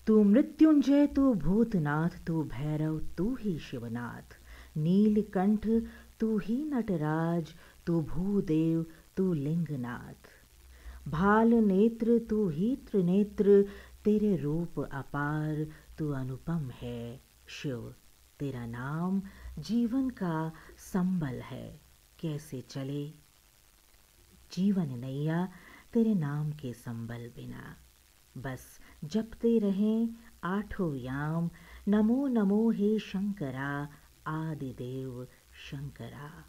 तू मृत्युंजय तू भूतनाथ तू भैरव तू ही शिवनाथ। नीलकंठ तू ही नटराज तू भूदेव तू लिंगनाथ। भाल नेत्र तू ही त्रिनेत्र तेरे रूप अपार तू अनुपम है शिव। तेरा नाम जीवन का संबल है। कैसे चले जीवन नैया तेरे नाम के संबल बिना। बस जपते रहें आठों याम, नमो नमो हे शंकरा, आदिदेव शंकरा।